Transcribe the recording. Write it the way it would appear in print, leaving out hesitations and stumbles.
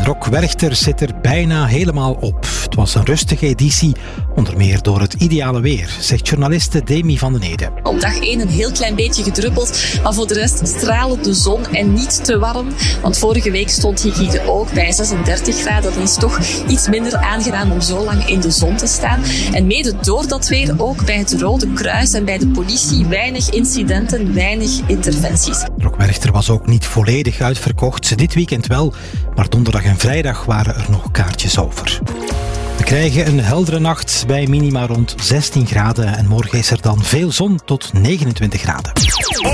Rock Werchter zit er bijna helemaal op. Het was een rustige editie, onder meer door het ideale weer, zegt journaliste Demi van den Ede. Op dag 1 een heel klein beetje gedruppeld, maar voor de rest stralende zon en niet te warm. Want vorige week stond hier ook bij 36 graden. Dat is toch iets minder aangenaam om zo lang in de zon te staan. En mede door dat weer ook bij het Rode Kruis en bij de politie weinig incidenten, weinig interventies. Rock Werchter was ook niet volledig uitverkocht. Dit weekend wel, maar donderdag en vrijdag waren er nog kaartjes over. We krijgen een heldere nacht bij minima rond 16 graden en morgen is er dan veel zon tot 29 graden.